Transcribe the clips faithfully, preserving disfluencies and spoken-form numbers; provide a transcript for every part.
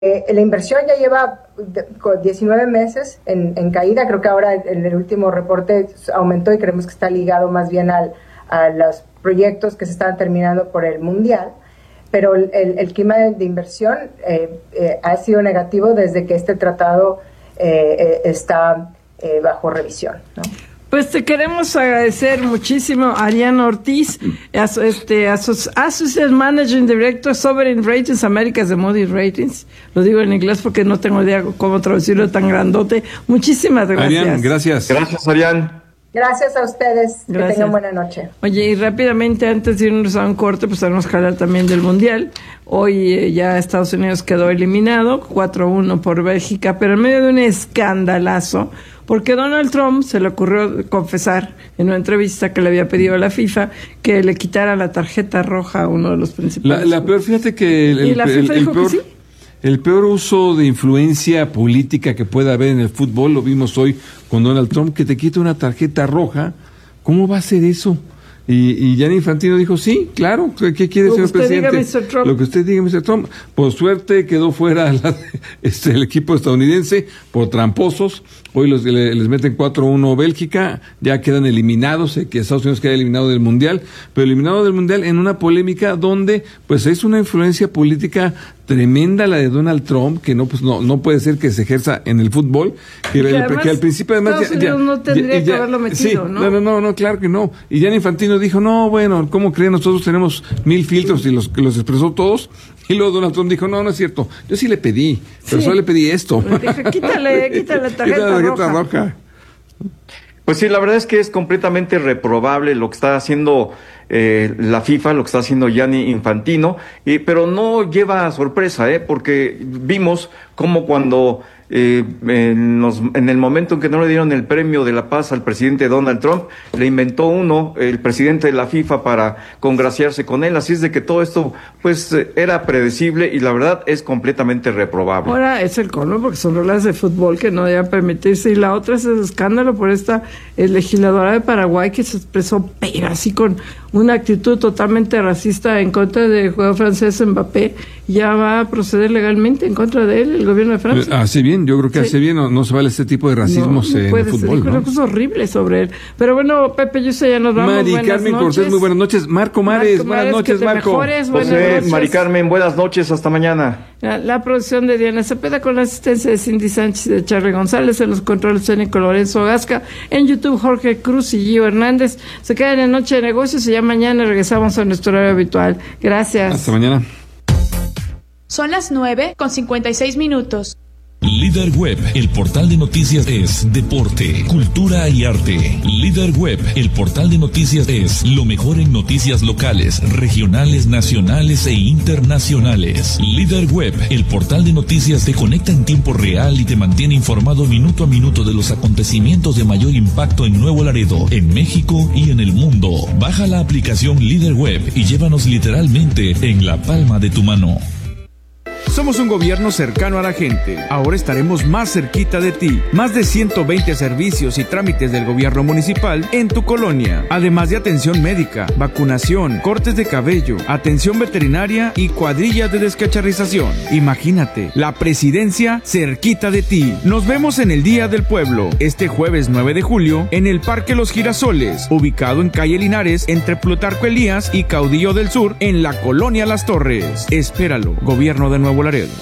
Eh, la inversión ya lleva diecinueve meses en, en caída. Creo que ahora en el último reporte aumentó y creemos que está ligado más bien al, a los proyectos que se están terminando por el Mundial. Pero el, el, el clima de, de inversión eh, eh, ha sido negativo desde que este tratado eh, eh, está eh, bajo revisión, ¿no? Pues te queremos agradecer muchísimo a Ariana Ortiz, as, este, asos, Associate Managing Director Sovereign Ratings Américas de Moody's Ratings. Lo digo en inglés porque no tengo idea cómo traducirlo tan grandote. Muchísimas gracias. Arián, gracias. Gracias, Arián. Gracias a ustedes. Gracias. Que tengan buena noche. Oye, y rápidamente, antes de irnos a un corte, pues tenemos que hablar también del Mundial. Hoy eh, ya Estados Unidos quedó eliminado, cuatro uno por Bélgica, pero en medio de un escandalazo, porque Donald Trump se le ocurrió confesar en una entrevista que le había pedido a la FIFA que le quitara la tarjeta roja a uno de los principales. La, la peor, fíjate que el, ¿Y la el, FIFA el, dijo el peor, que sí? El peor uso de influencia política que pueda haber en el fútbol, lo vimos hoy con Donald Trump, que te quita una tarjeta roja. ¿Cómo va a ser eso? Y, y Gianni Infantino dijo, sí, claro, ¿qué quiere, Lo señor que usted presidente? diga, mister Trump. Lo que usted diga, mister Trump. Por suerte quedó fuera la, este, el equipo estadounidense por tramposos. Hoy los, le, les meten cuatro uno Bélgica, ya quedan eliminados, eh, que Estados Unidos queda eliminado del Mundial, pero eliminado del Mundial en una polémica donde pues es una influencia política tremenda la de Donald Trump, que no pues no no puede ser que se ejerza en el fútbol, que, que, el, además, que al principio además Estados ya, Unidos no tendría ya, ya, que haberlo metido, sí, ¿no? No, no, no, no, claro que no. Y Gianni Infantino dijo, no, bueno, ¿cómo creen? Nosotros tenemos mil filtros y los que los expresó todos. Y luego Donald Trump dijo, no, no es cierto, yo sí le pedí, pero sí. solo le pedí esto. Le dije, quítale, quítale la tarjeta, quítale la tarjeta roja. roja. Pues sí, la verdad es que es completamente reprobable lo que está haciendo eh, la FIFA, lo que está haciendo Gianni Infantino, y, pero no lleva sorpresa, ¿eh? Porque vimos cómo cuando eh, en, los, en el momento en que no le dieron el premio de la paz al presidente Donald Trump, le inventó uno, el presidente de la FIFA, para congraciarse con él. Así es de que todo esto pues era predecible y la verdad es completamente reprobable. Ahora es el colmo porque son reglas de fútbol que no deben permitirse, y la otra es el escándalo por esta eh, legisladora de Paraguay que se expresó pero así con una actitud totalmente racista en contra del jugador francés Mbappé. Ya va a proceder legalmente en contra de él el gobierno de Francia. Hace bien, yo creo que sí. hace bien, no, no se vale este tipo de racismos no, no en el fútbol. Dijo una cosa horrible sobre él. Pero bueno, Pepe, yo sé, ya nos vamos. Mari Carmen Cortés, muy buenas noches. Marco Mares, Marco buenas Mares, noches, Marco. Mejores, José, Mari Carmen, buenas noches, hasta mañana. La, la producción de Diana Cepeda con la asistencia de Cindy Sánchez y de Charly González, en los controles técnicos Lorenzo Gasca, en YouTube Jorge Cruz y Gio Hernández. Se quedan en Noche de Negocios y ya mañana regresamos a nuestro horario habitual. Gracias. Hasta mañana. Son las nueve con cincuenta y seis minutos. Líder Web, el portal de noticias es deporte, cultura y arte. Líder Web, el portal de noticias es lo mejor en noticias locales, regionales, nacionales e internacionales. Líder Web, el portal de noticias te conecta en tiempo real y te mantiene informado minuto a minuto de los acontecimientos de mayor impacto en Nuevo Laredo, en México y en el mundo. Baja la aplicación Líder Web y llévanos literalmente en la palma de tu mano. Somos un gobierno cercano a la gente. Ahora estaremos más cerquita de ti. Más de ciento veinte servicios y trámites del gobierno municipal en tu colonia. Además de atención médica, vacunación, cortes de cabello, atención veterinaria y cuadrillas de descacharrización. Imagínate, la presidencia cerquita de ti. Nos vemos en el Día del Pueblo, este jueves nueve de julio, en el Parque Los Girasoles, ubicado en calle Linares, entre Plutarco Elías y Caudillo del Sur, en la colonia Las Torres. Espéralo, Gobierno de Nuevo Laredo.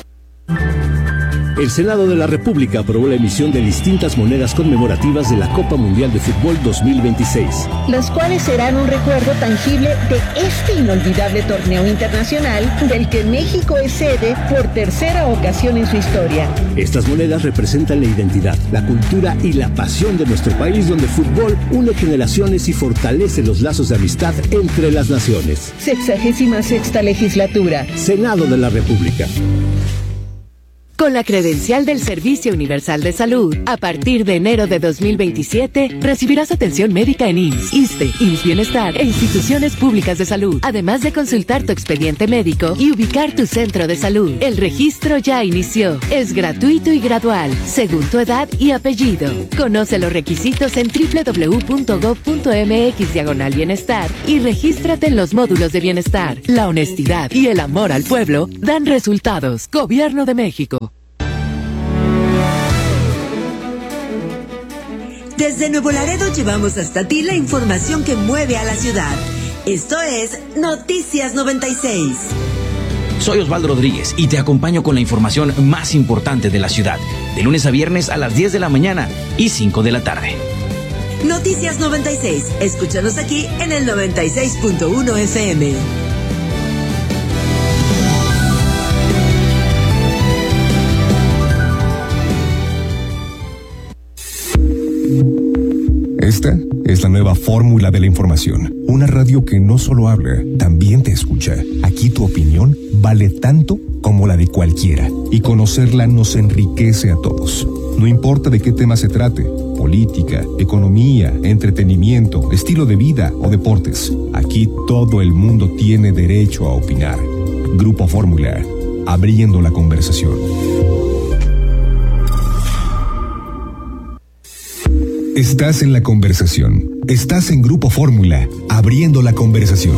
El Senado de la República aprobó la emisión de distintas monedas conmemorativas de la Copa Mundial de Fútbol dos mil veintiséis. Las cuales serán un recuerdo tangible de este inolvidable torneo internacional del que México es sede por tercera ocasión en su historia. Estas monedas representan la identidad, la cultura y la pasión de nuestro país, donde el fútbol une generaciones y fortalece los lazos de amistad entre las naciones. Sexagésima sexta legislatura. Senado de la República. Con la credencial del Servicio Universal de Salud, a partir de enero de dos mil veintisiete, recibirás atención médica en I M S S, ISSSTE, I M S S Bienestar e instituciones públicas de salud, además de consultar tu expediente médico y ubicar tu centro de salud. El registro ya inició. Es gratuito y gradual, según tu edad y apellido. Conoce los requisitos en doble u doble u doble u punto gob punto eme equis diagonal bienestar y regístrate en los módulos de bienestar. La honestidad y el amor al pueblo dan resultados. Gobierno de México. Desde Nuevo Laredo llevamos hasta ti la información que mueve a la ciudad. Esto es Noticias noventa y seis. Soy Osvaldo Rodríguez y te acompaño con la información más importante de la ciudad, de lunes a viernes a las diez de la mañana y cinco de la tarde. Noticias noventa y seis. Escúchanos aquí en el noventa y seis punto uno F M. Esta es la nueva fórmula de la información. Una radio que no solo habla, también te escucha. Aquí tu opinión vale tanto como la de cualquiera. Y conocerla nos enriquece a todos. No importa de qué tema se trate. Política, economía, entretenimiento, estilo de vida o deportes. Aquí todo el mundo tiene derecho a opinar. Grupo Fórmula. Abriendo la conversación. Estás en la conversación. Estás en Grupo Fórmula, abriendo la conversación.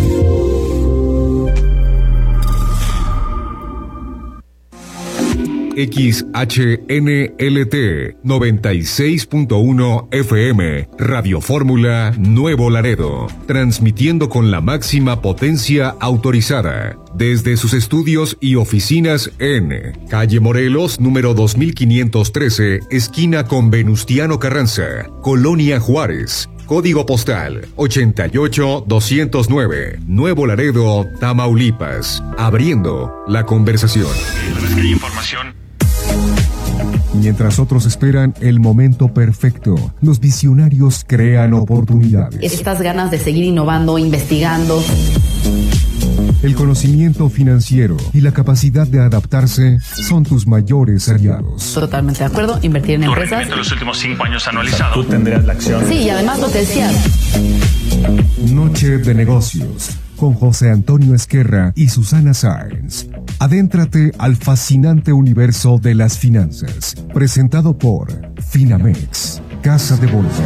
X H N L T noventa y seis punto uno F M, Radio Fórmula Nuevo Laredo, transmitiendo con la máxima potencia autorizada desde sus estudios y oficinas en Calle Morelos, número dos mil quinientos trece, esquina con Venustiano Carranza, Colonia Juárez. Código postal ochenta y ocho doscientos nueve, Nuevo Laredo, Tamaulipas. Abriendo la conversación. Información. Mientras otros esperan el momento perfecto, los visionarios crean oportunidades. Estas ganas de seguir innovando, investigando. El conocimiento financiero y la capacidad de adaptarse son tus mayores aliados. Totalmente de acuerdo, invertir en Tu empresas. rendimiento de los últimos cinco años anualizado. Tú tendrías la acción. Sí, y además lo que decías. Noche de negocios con José Antonio Esquerra y Susana Sáenz. Adéntrate al fascinante universo de las finanzas. Presentado por Finamex, Casa de Bolsa.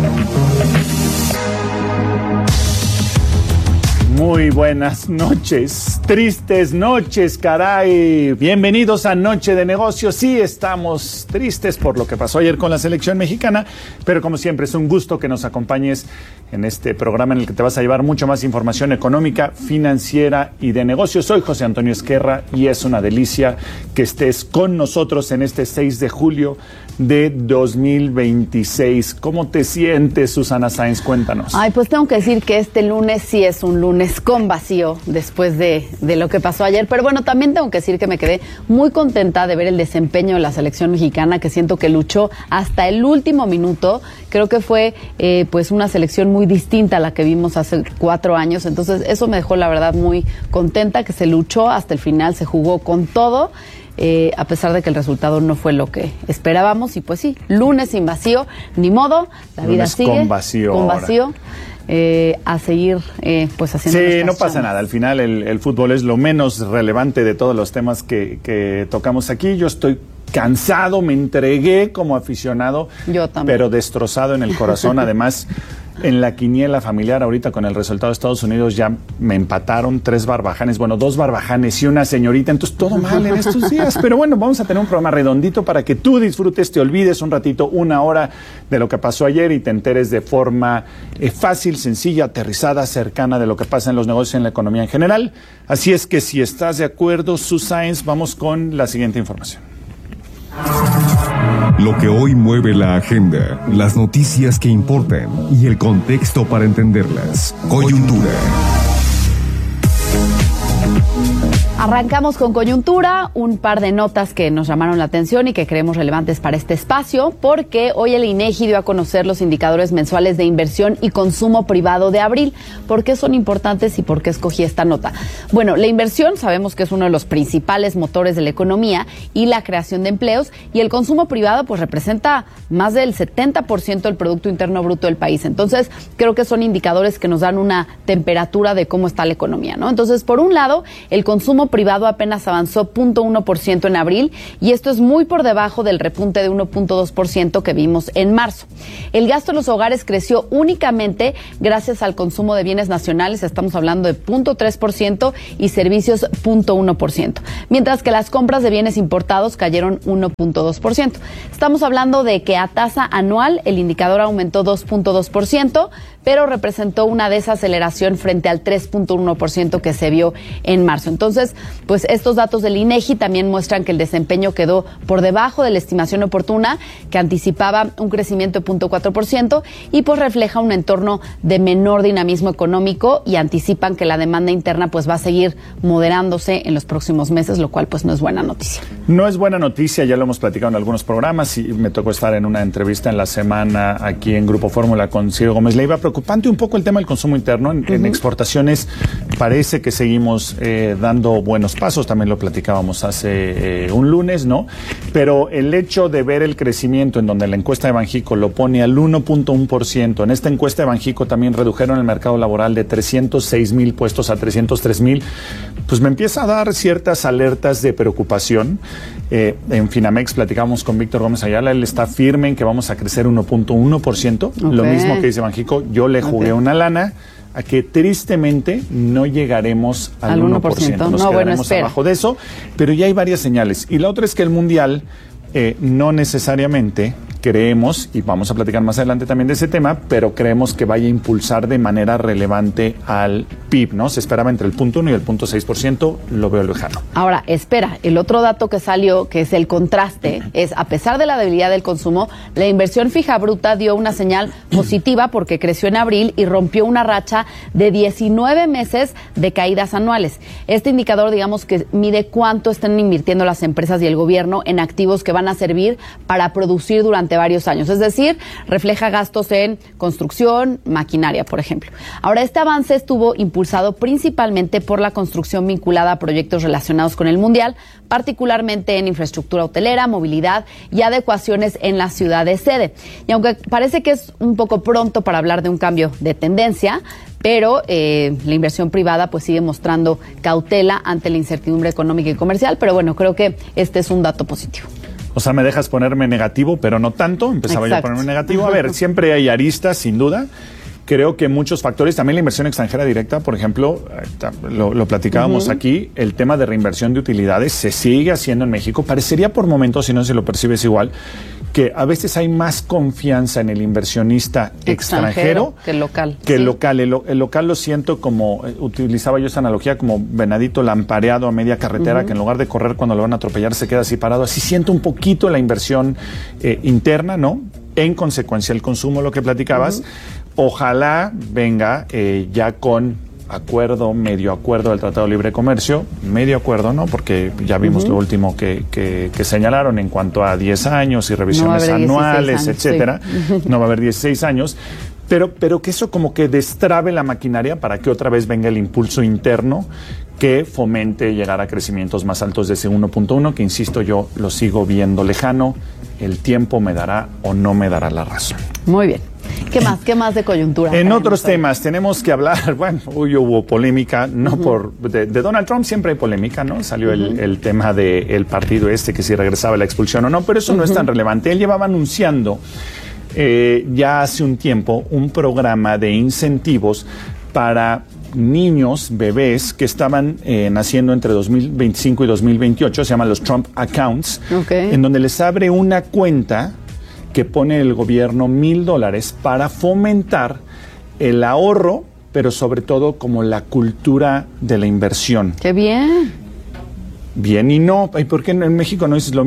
Muy buenas noches, tristes noches, caray. Bienvenidos a Noche de Negocios. Sí, estamos tristes por lo que pasó ayer con la selección mexicana, pero como siempre es un gusto que nos acompañes en este programa en el que te vas a llevar mucho más información económica, financiera y de negocios. Soy José Antonio Esquerra y es una delicia que estés con nosotros en este seis de julio de dos mil veintiséis. ¿Cómo te sientes, Susana Sáenz? Cuéntanos. Ay, pues tengo que decir que este lunes sí es un lunes con vacío después de, de lo que pasó ayer, pero bueno, también tengo que decir que me quedé muy contenta de ver el desempeño de la selección mexicana, que siento que luchó hasta el último minuto. Creo que fue eh, pues una selección muy distinta a la que vimos hace cuatro años, entonces eso me dejó la verdad muy contenta, que se luchó hasta el final, se jugó con todo. Eh, a pesar de que el resultado no fue lo que esperábamos, y pues sí, lunes sin vacío, ni modo, la vida Lunes sigue con vacío con ahora. vacío, eh, a seguir eh, pues haciendo. Sí, nuestras no pasa chambas. nada. Al final el, el fútbol es lo menos relevante de todos los temas que, que tocamos aquí. Yo estoy cansado, me entregué como aficionado, Yo también. pero destrozado en el corazón. Además, en la quiniela familiar ahorita con el resultado de Estados Unidos ya me empataron tres barbajanes, bueno, dos barbajanes y una señorita, entonces todo mal en estos días, pero bueno, vamos a tener un programa redondito para que tú disfrutes, te olvides un ratito, una hora de lo que pasó ayer y te enteres de forma eh, fácil, sencilla, aterrizada, cercana de lo que pasa en los negocios y en la economía en general. Así es que si estás de acuerdo, Susana, vamos con la siguiente información. Lo que hoy mueve la agenda, las noticias que importan y el contexto para entenderlas. Coyuntura. Arrancamos con coyuntura, un par de notas que nos llamaron la atención y que creemos relevantes para este espacio, porque hoy el INEGI dio a conocer los indicadores mensuales de inversión y consumo privado de abril. ¿Por qué son importantes y por qué escogí esta nota? Bueno, la inversión sabemos que es uno de los principales motores de la economía y la creación de empleos, y el consumo privado pues representa más del setenta por ciento del Producto Interno Bruto del país. Entonces, creo que son indicadores que nos dan una temperatura de cómo está la economía, ¿no? Entonces, por un lado, el consumo privado apenas avanzó cero punto uno por ciento en abril, y esto es muy por debajo del repunte de uno punto dos por ciento que vimos en marzo. El gasto en los hogares creció únicamente gracias al consumo de bienes nacionales, estamos hablando de cero punto tres por ciento, y servicios cero punto uno por ciento, mientras que las compras de bienes importados cayeron uno punto dos por ciento. Estamos hablando de que a tasa anual el indicador aumentó dos punto dos por ciento, pero representó una desaceleración frente al tres punto uno por ciento que se vio en marzo. Entonces, pues estos datos del INEGI también muestran que el desempeño quedó por debajo de la estimación oportuna, que anticipaba un crecimiento de cero punto cuatro por ciento, y pues refleja un entorno de menor dinamismo económico, y anticipan que la demanda interna pues va a seguir moderándose en los próximos meses, lo cual pues no es buena noticia. No es buena noticia, ya lo hemos platicado en algunos programas, y me tocó estar en una entrevista en la semana aquí en Grupo Fórmula con Ciro Gómez Leiva. Preocupante un poco el tema del consumo interno. En, uh-huh. en exportaciones parece que seguimos eh, dando buenos pasos, también lo platicábamos hace eh, un lunes, ¿no? Pero el hecho de ver el crecimiento en donde la encuesta de Banjico lo pone al uno punto uno por ciento, en esta encuesta de Banjico también redujeron el mercado laboral de trescientos seis mil puestos a trescientos tres mil, pues me empieza a dar ciertas alertas de preocupación. Eh, en Finamex platicamos con Víctor Gómez Ayala, él está firme en que vamos a crecer uno punto uno por ciento, okay. Lo mismo que dice Banjico. Yo le jugué okay. una lana a que tristemente no llegaremos al, al uno por ciento, nos no, quedaremos bueno, abajo de eso, pero ya hay varias señales. Y la otra es que el Mundial eh, no necesariamente creemos, y vamos a platicar más adelante también de ese tema, pero creemos que vaya a impulsar de manera relevante al P I B, ¿no? Se esperaba entre el punto uno y el punto seis por ciento, lo veo lejano. Ahora, espera, el otro dato que salió, que es el contraste, es a pesar de la debilidad del consumo, la inversión fija bruta dio una señal positiva porque creció en abril y rompió una racha de diecinueve meses de caídas anuales. Este indicador, digamos, que mide cuánto están invirtiendo las empresas y el gobierno en activos que van a servir para producir durante varios años, es decir, refleja gastos en construcción, maquinaria, por ejemplo. Ahora, este avance estuvo impulsado principalmente por la construcción vinculada a proyectos relacionados con el Mundial, particularmente en infraestructura hotelera, movilidad y adecuaciones en la ciudad de sede. Y aunque parece que es un poco pronto para hablar de un cambio de tendencia, pero eh, la inversión privada pues sigue mostrando cautela ante la incertidumbre económica y comercial, pero bueno, creo que este es un dato positivo. O sea, me dejas ponerme negativo, pero no tanto. Empezaba Exacto. yo a ponerme negativo. A ver, siempre hay aristas, sin duda. Creo que muchos factores, también la inversión extranjera directa, por ejemplo, lo, lo platicábamos uh-huh. aquí, el tema de reinversión de utilidades se sigue haciendo en México. Parecería por momentos, si no se lo percibes igual, que a veces hay más confianza en el inversionista extranjero, extranjero que el local. Que sí. el local. El, el local lo siento como, utilizaba yo esta analogía, como venadito lampareado a media carretera, uh-huh. que en lugar de correr cuando lo van a atropellar se queda así parado. Así siento un poquito la inversión eh, interna, ¿no? En consecuencia, el consumo, lo que platicabas. Uh-huh. Ojalá venga eh, ya con acuerdo, medio acuerdo del Tratado de Libre Comercio, medio acuerdo, ¿no? Porque ya vimos uh-huh. lo último que, que, que señalaron en cuanto a diez años y revisiones no anuales, años, etcétera. Sí. No va a haber dieciséis años, pero, pero que eso como que destrabe la maquinaria para que otra vez venga el impulso interno que fomente llegar a crecimientos más altos de ese uno punto uno, que insisto yo, lo sigo viendo lejano. El tiempo me dará o no me dará la razón. Muy bien. ¿Qué más? ¿Qué más de coyuntura? En otros temas tenemos que hablar, bueno, hoy hubo polémica, no uh-huh. por de, de Donald Trump siempre hay polémica, ¿no? Salió uh-huh. el, el tema del partido este, que si regresaba la expulsión o no, pero eso uh-huh. no es tan relevante. Él llevaba anunciando eh, ya hace un tiempo un programa de incentivos para niños, bebés que estaban eh, naciendo entre dos mil veinticinco y dos mil veintiocho, se llaman los Trump Accounts, okay. en donde les abre una cuenta que pone el gobierno mil dólares para fomentar el ahorro, pero sobre todo como la cultura de la inversión. ¡Qué bien! Bien y no. ¿Y por qué en México no dices lo mismo?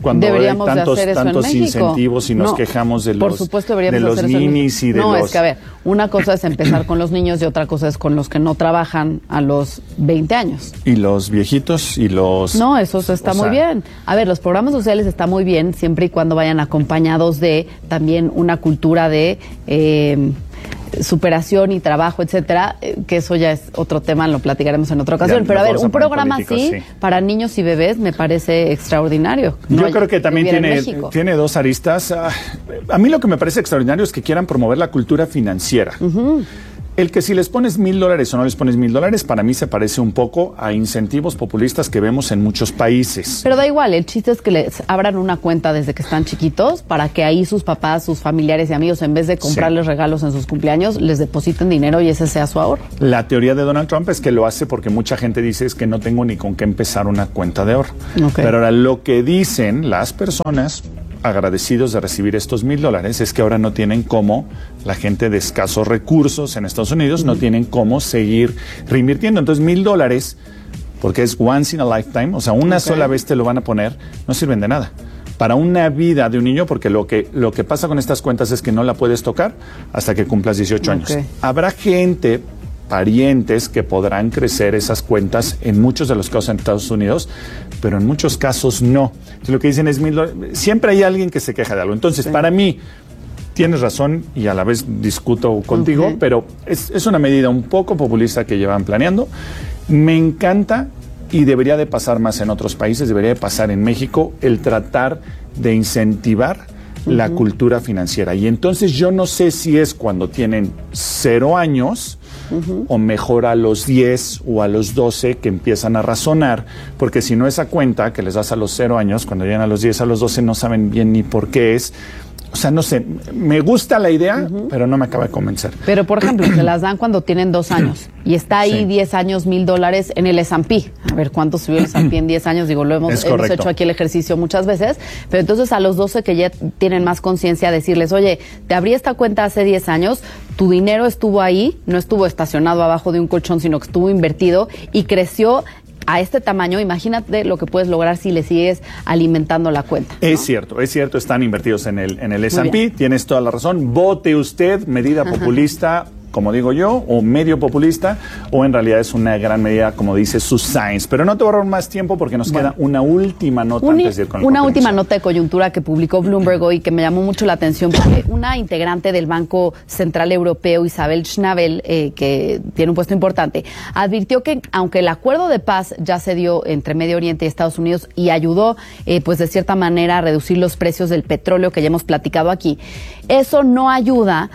cuando deberíamos hay tantos, de hacer eso tantos en México. incentivos y nos no, quejamos de los, por supuesto deberíamos de los hacer eso en ninis México. y de no, los... es que a ver, una cosa es empezar con los niños y otra cosa es con los que no trabajan a los veinte años. Y los viejitos y los... No, eso está o muy sea, bien. A ver, los programas sociales están muy bien siempre y cuando vayan acompañados de también una cultura de... Eh, superación y trabajo, etcétera, eh, que eso ya es otro tema, lo platicaremos en otra ocasión. Ya, pero a ver, vamos un a poner programa políticos, así sí. para niños y bebés me parece extraordinario. Yo No creo que también hubiera en tiene, México. tiene dos aristas. Ah, a mí lo que me parece extraordinario es que quieran promover la cultura financiera. Ujú. El que si les pones mil dólares o no les pones mil dólares, para mí se parece un poco a incentivos populistas que vemos en muchos países. Pero da igual, el chiste es que les abran una cuenta desde que están chiquitos para que ahí sus papás, sus familiares y amigos, en vez de comprarles Sí. regalos en sus cumpleaños, les depositen dinero y ese sea su ahorro. La teoría de Donald Trump es que lo hace porque mucha gente dice es que no tengo ni con qué empezar una cuenta de ahorro. Ok. Pero ahora lo que dicen las personas agradecidos de recibir estos mil dólares es que ahora no tienen cómo, la gente de escasos recursos en Estados Unidos no tienen cómo seguir reinvirtiendo. Entonces mil dólares, porque es once in a lifetime, o sea, una Ok. sola vez te lo van a poner, no sirven de nada. Para una vida de un niño, porque lo que, lo que pasa con estas cuentas es que no la puedes tocar hasta que cumplas dieciocho años. Ok. Habrá gente, parientes, que podrán crecer esas cuentas en muchos de los casos en Estados Unidos, pero en muchos casos no. Entonces, lo que dicen es, mil dólares. Siempre hay alguien que se queja de algo. Entonces, para mí, tienes razón y a la vez discuto contigo, Ok. pero es, es una medida un poco populista que llevan planeando. Me encanta y debería de pasar más en otros países, debería de pasar en México, el tratar de incentivar la cultura financiera. Y entonces yo no sé si es cuando tienen cero años uh-huh. o mejor a los diez o a los doce que empiezan a razonar, porque si no esa cuenta que les das a los cero años, cuando llegan a los diez, a los doce no saben bien ni por qué es. O sea, no sé, me gusta la idea, uh-huh. pero no me acaba de convencer. Pero, por ejemplo, se las dan cuando tienen dos años y está ahí Sí. diez años, mil dólares en el S and P. A ver, ¿cuánto subió el S and P en diez años? Digo, lo hemos, Es hemos correcto. hecho aquí el ejercicio muchas veces. Pero entonces a los doce que ya tienen más conciencia, decirles, oye, te abrí esta cuenta hace diez años, tu dinero estuvo ahí, no estuvo estacionado abajo de un colchón, sino que estuvo invertido y creció a este tamaño. Imagínate lo que puedes lograr si le sigues alimentando la cuenta. Es cierto, es cierto, están invertidos en el, en el S and Muy P, tienes toda la razón. Vote usted, medida populista, como digo yo, o medio populista, o en realidad es una gran medida, como dice su Science. Pero no te voy a ahorrar más tiempo porque nos Bueno. queda una última nota Uni- antes de ir con el una compromiso. última nota de coyuntura que publicó Bloomberg hoy que me llamó mucho la atención porque una integrante del Banco Central Europeo, Isabel Schnabel, eh, que tiene un puesto importante, advirtió que aunque el acuerdo de paz ya se dio entre Medio Oriente y Estados Unidos y ayudó, eh, pues de cierta manera a reducir los precios del petróleo que ya hemos platicado aquí, eso no ayuda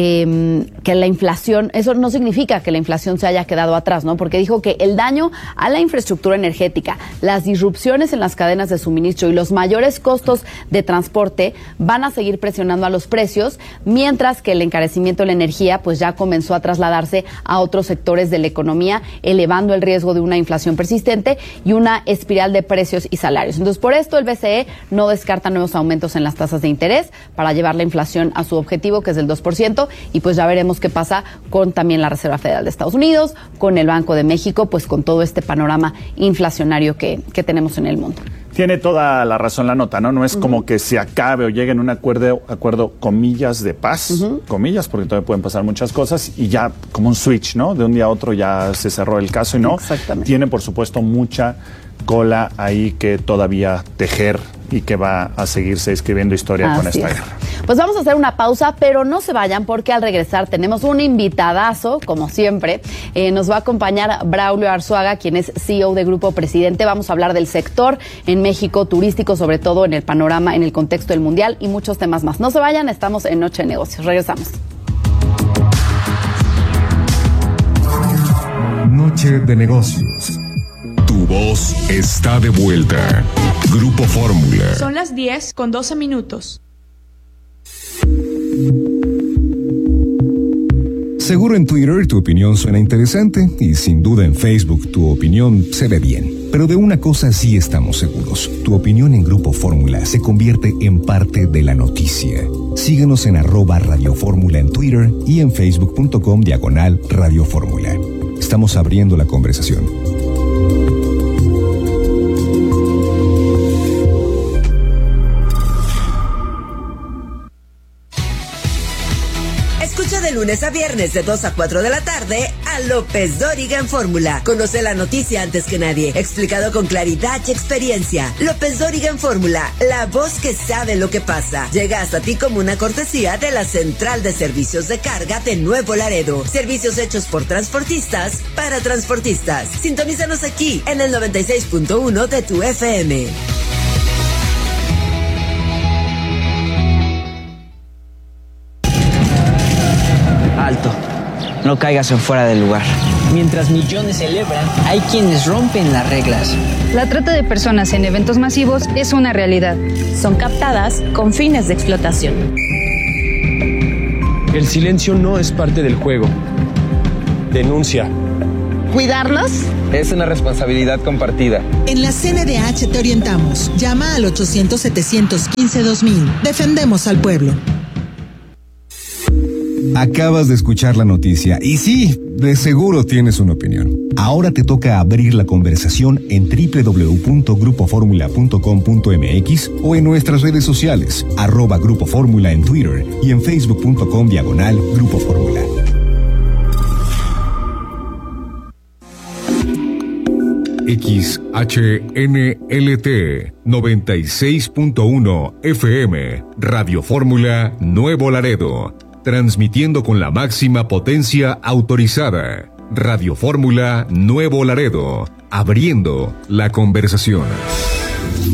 eh, que la inflación, eso no significa que la inflación se haya quedado atrás, ¿no? Porque dijo que el daño a la infraestructura energética, las disrupciones en las cadenas de suministro y los mayores costos de transporte van a seguir presionando a los precios, mientras que el encarecimiento de la energía pues ya comenzó a trasladarse a otros sectores de la economía, elevando el riesgo de una inflación persistente y una espiral de precios y salarios. Entonces, por esto el B C E no descarta nuevos aumentos en las tasas de interés para llevar la inflación a su objetivo, que es del dos por ciento, y pues ya veremos qué pasa con también la Reserva Federal de Estados Unidos, con el Banco de México, pues con todo este panorama inflacionario que, que tenemos en el mundo. Tiene toda la razón la nota, ¿no? No es uh-huh. como que se acabe o llegue en un acuerdo, acuerdo comillas, de paz, uh-huh. comillas, porque todavía pueden pasar muchas cosas, y ya como un switch, ¿no? De un día a otro ya se cerró el caso y no. Exactamente. Tiene, por supuesto, mucha cola ahí que todavía tejer y que va a seguirse escribiendo historia Así con esta es. guerra. Pues vamos a hacer una pausa, pero no se vayan porque al regresar tenemos un invitadazo, como siempre. Eh, nos va a acompañar Braulio Arzuaga, quien es C E O de Grupo Presidente. Vamos a hablar del sector en México turístico, sobre todo en el panorama, en el contexto del Mundial y muchos temas más. No se vayan, estamos en Noche de Negocios. Regresamos. Noche de Negocios. Tu voz está de vuelta. Grupo Fórmula. Son las diez con doce minutos. Seguro en Twitter tu opinión suena interesante y sin duda en Facebook tu opinión se ve bien. Pero de una cosa sí estamos seguros. Tu opinión en Grupo Fórmula se convierte en parte de la noticia. Síguenos en arroba Radio Fórmula en Twitter y en facebook.com diagonal Radio Fórmula. Estamos abriendo la conversación. de lunes a viernes de dos a cuatro de la tarde a López Dóriga en Fórmula. Conoce la noticia antes que nadie, explicado con claridad y experiencia. López Dóriga en Fórmula, la voz que sabe lo que pasa. Llega hasta ti como una cortesía de la Central de Servicios de Carga de Nuevo Laredo. Servicios hechos por transportistas para transportistas. Sintonízanos aquí en el noventa y seis punto uno de tu F M. Alto, no caigas en fuera del lugar. Mientras millones celebran, hay quienes rompen las reglas. La trata de personas en eventos masivos es una realidad. Son captadas con fines de explotación. El silencio no es parte del juego. Denuncia. ¿Cuidarnos? Es una responsabilidad compartida. En la C N D H te orientamos. Llama al ochocientos, setecientos quince, dos mil. Defendemos al pueblo. Acabas de escuchar la noticia y sí, de seguro tienes una opinión. Ahora te toca abrir la conversación en doble u doble u doble u punto grupo fórmula punto com punto m x o en nuestras redes sociales, arroba Grupo Fórmula en Twitter y en facebook punto com diagonal Grupo Fórmula. X H N L T noventa y seis punto uno F M, Radio Fórmula Nuevo Laredo. Transmitiendo con la máxima potencia autorizada. Radio Fórmula Nuevo Laredo. Abriendo la conversación.